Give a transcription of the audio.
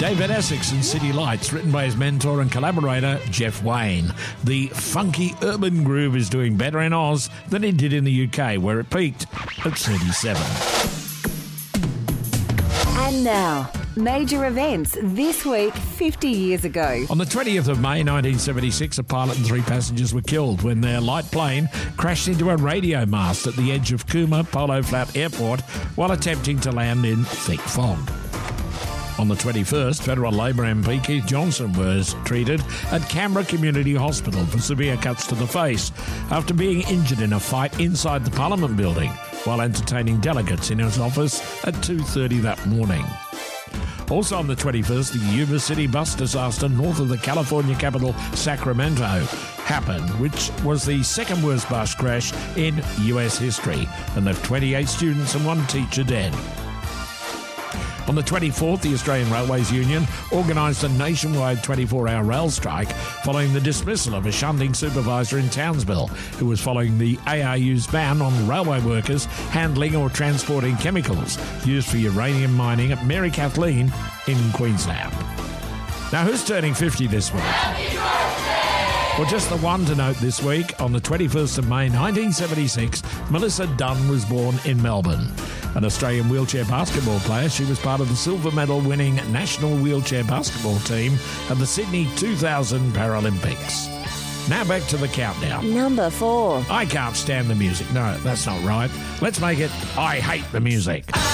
David Essex and City Lights, written by his mentor and collaborator, Jeff Wayne. The funky urban groove is doing better in Oz than it did in the UK, where it peaked at 37. And now, major events this week 50 years ago. On the 20th of May 1976, a pilot and 3 passengers were killed when their light plane crashed into a radio mast at the edge of Cooma Polo Flat Airport while attempting to land in thick fog. On the 21st, Federal Labor MP Keith Johnson was treated at Canberra Community Hospital for severe cuts to the face after being injured in a fight inside the Parliament building while entertaining delegates in his office at 2:30 that morning. Also on the 21st, the Yuba City bus disaster north of the California capital, Sacramento, happened, which was the second worst bus crash in US history and left 28 students and 1 teacher dead. On the 24th, the Australian Railways Union organised a nationwide 24-hour rail strike following the dismissal of a shunting supervisor in Townsville who was following the ARU's ban on railway workers handling or transporting chemicals used for uranium mining at Mary Kathleen in Queensland. Now, who's turning 50 this week? Well, just the one to note this week, on the 21st of May 1976, Melissa Dunn was born in Melbourne. An Australian wheelchair basketball player, she was part of the silver medal winning national wheelchair basketball team at the Sydney 2000 Paralympics. Now back to the countdown. Number 4. I can't stand the music. No, that's not right. Let's make it I hate the music.